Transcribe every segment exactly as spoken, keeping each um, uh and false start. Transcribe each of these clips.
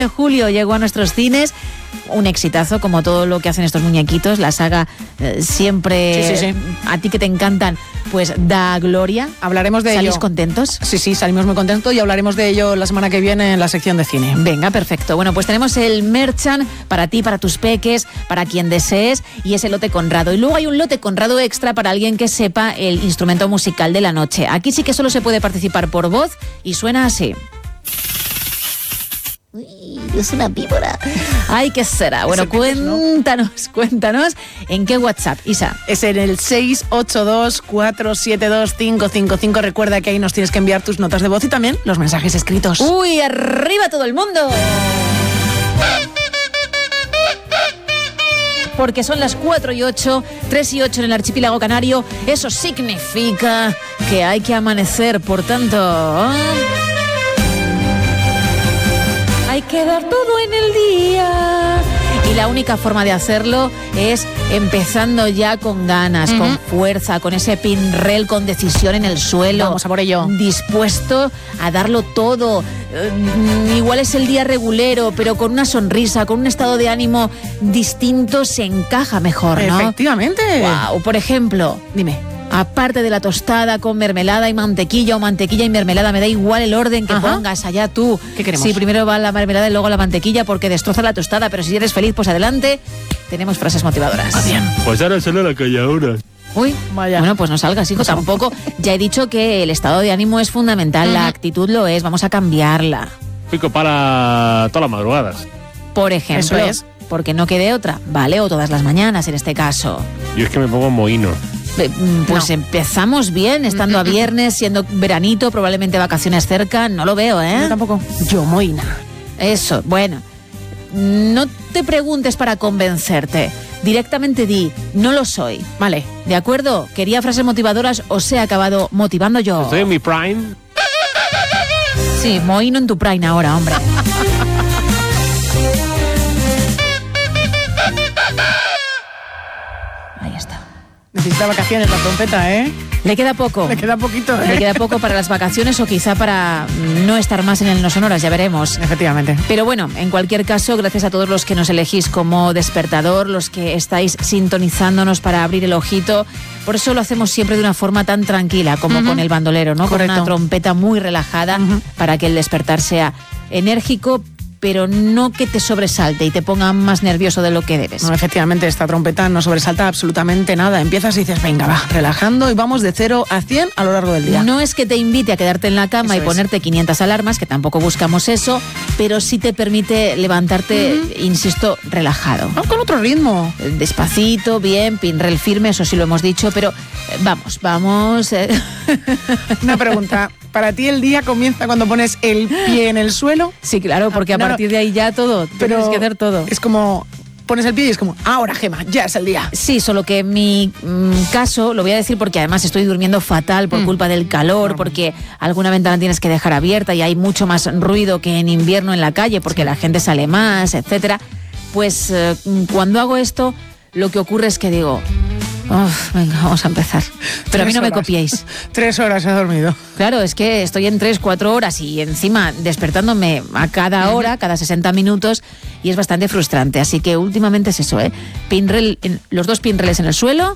de julio llegó a nuestros cines. Un exitazo, como todo lo que hacen estos muñequitos. La saga eh, siempre, sí, sí, sí. a ti que te encantan, pues da gloria. Hablaremos de ello. ¿Salís contentos? Sí, sí, salimos muy contentos y hablaremos de ello la semana que viene en la sección de cine. Venga, perfecto. Bueno, pues tenemos el merchan para ti, para tus peques, para quien desees, y ese lote Conrado. Y luego hay un lote Conrado extra para alguien que sepa el instrumento musical de la noche. Aquí sí que solo se puede participar por voz y suena así. Uy, es una víbora. Ay, ¿qué será? Bueno, cuéntanos, ¿no? cuéntanos en qué WhatsApp, Isa. Es en el seis ocho dos, cuatro siete dos, cinco cinco cinco. Recuerda que ahí nos tienes que enviar tus notas de voz y también los mensajes escritos. Uy, arriba todo el mundo. Porque son las cuatro y ocho, tres y ocho en el archipiélago canario. Eso significa que hay que amanecer, por tanto... hay que dar todo en el día. Y la única forma de hacerlo es empezando ya con ganas, uh-huh. con fuerza, con ese pinrel con decisión en el suelo. Vamos a por ello. Dispuesto a darlo todo. Uh, igual es el día regulero, pero con una sonrisa, con un estado de ánimo distinto se encaja mejor, ¿no? Efectivamente. Wow, por ejemplo, dime. Aparte de la tostada con mermelada y mantequilla o mantequilla y mermelada, me da igual el orden que Ajá. pongas, allá tú. ¿Qué queremos? Si primero va la mermelada y luego la mantequilla porque destroza la tostada, pero si eres feliz, pues adelante. Tenemos frases motivadoras. Ah, bien. Pues ahora solo la calladura. Uy, vaya. Bueno, pues no salgas, hijo, tampoco. Ya he dicho que el estado de ánimo es fundamental, uh-huh. la actitud lo es, vamos a cambiarla. Pico para todas las madrugadas. Por ejemplo. Eso es. Porque no quede otra, ¿vale? O todas las mañanas en este caso. Yo es que me pongo mohino. Pues no. Empezamos bien, estando a viernes, siendo veranito, probablemente vacaciones cerca, no lo veo, ¿eh? Yo tampoco. Yo, moina. Eso, bueno. No te preguntes para convencerte. Directamente di, no lo soy. Vale. ¿De acuerdo? Quería frases motivadoras, os he acabado motivando yo. ¿Estoy en mi prime? Sí, mohino en tu prime ahora, hombre. Ahí está. Necesita vacaciones la trompeta, ¿eh? Le queda poco. Le queda poquito, ¿eh? Le queda poco para las vacaciones o quizá para no estar más en el No Sonoras, ya veremos. Efectivamente. Pero bueno, en cualquier caso, gracias a todos los que nos elegís como despertador, los que estáis sintonizándonos para abrir el ojito. Por eso lo hacemos siempre de una forma tan tranquila como uh-huh. con el bandolero, ¿no? Correcto. Con una trompeta muy relajada uh-huh. para que el despertar sea enérgico, pero no que te sobresalte y te ponga más nervioso de lo que debes. No, efectivamente, esta trompeta no sobresalta absolutamente nada. Empiezas y dices, venga, va, relajando y vamos de cero a cien a lo largo del día. No es que te invite a quedarte en la cama eso y ponerte es. quinientas alarmas, que tampoco buscamos eso, pero sí te permite levantarte, uh-huh. insisto, relajado. No, con otro ritmo. Despacito, bien, pinrel firme, eso sí lo hemos dicho, pero eh, vamos, vamos. Eh. Una pregunta. ¿Para ti el día comienza cuando pones el pie en el suelo? Sí, claro, porque a no, partir de ahí ya todo, pero tienes que hacer todo. Es como, pones el pie y es como, ahora, Gema, ya es el día. Sí, solo que en mi mm, caso, lo voy a decir porque además estoy durmiendo fatal por mm. culpa del calor, no. porque alguna ventana tienes que dejar abierta y hay mucho más ruido que en invierno en la calle porque sí. la gente sale más, etcétera. Pues eh, cuando hago esto, lo que ocurre es que digo... Uf, venga, vamos a empezar. Pero tres a mí no horas. me copiéis. Tres horas he dormido. Claro, es que estoy en tres, cuatro horas y encima despertándome a cada hora, cada sesenta minutos, y es bastante frustrante. Así que últimamente es eso, ¿eh? Pinrel, en, los dos pinreles en el suelo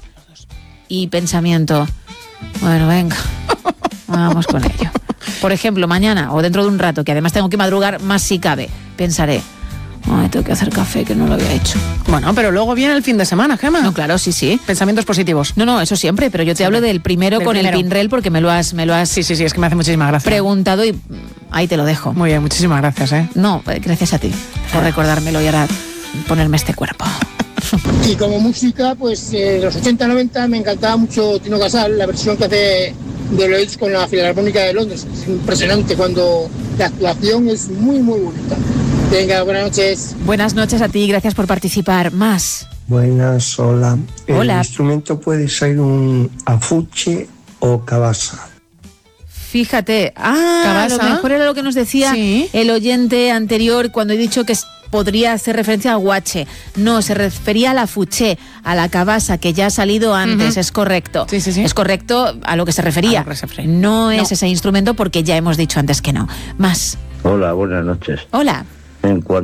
y pensamiento. Bueno, venga, vamos con ello. Por ejemplo, mañana o dentro de un rato, que además tengo que madrugar más si cabe, pensaré. Ay, tengo que hacer café, que no lo había hecho. Bueno, pero luego viene el fin de semana, Gema. No, claro, sí, sí. Pensamientos positivos. No, no, eso siempre, pero yo te siempre. hablo del primero del con primero. el pinrel porque me lo has, me lo has... Sí, sí, sí, es que me hace muchísimas gracias. Preguntado y ahí te lo dejo. Muy bien, muchísimas gracias, ¿eh? No, gracias a ti por recordármelo y ahora ponerme este cuerpo. Y como música, pues en eh, los ochenta noventa me encantaba mucho Tino Casal, la versión que hace de Lois con la Filarmónica de Londres. Es impresionante cuando la actuación es muy, muy bonita. Venga, buenas noches. Buenas noches a ti, gracias por participar. Más. Buenas, hola. Hola. El instrumento puede ser un afuche o cabasa. Fíjate, ah, ¿Cabasa? A lo mejor era lo que nos decía sí. el oyente anterior cuando he dicho que podría hacer referencia al guache. No, se refería a la fuché, a la cabasa, que ya ha salido antes, uh-huh. es correcto. Sí, sí, sí. Es correcto a lo que se refería. Que se refería. No, no es no. ese instrumento porque ya hemos dicho antes que no. Más. Hola, buenas noches. Hola. En cuanto